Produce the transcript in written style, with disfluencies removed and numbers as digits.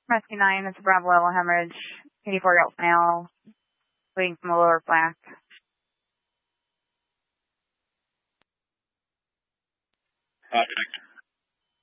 Rescue 9, it's a Bravo level hemorrhage, 84-year-old male, bleeding from the lower back. Connector.